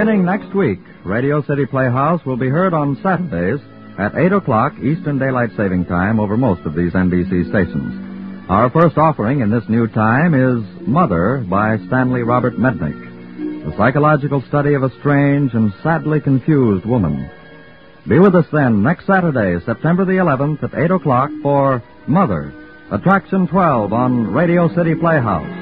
Beginning next week, Radio City Playhouse will be heard on Saturdays at 8 o'clock Eastern Daylight Saving Time over most of these NBC stations. Our first offering in this new time is Mother by Stanley Robert Mednick, the psychological study of a strange and sadly confused woman. Be with us then next Saturday, September the 11th at 8 o'clock for Mother, Attraction 12 on Radio City Playhouse.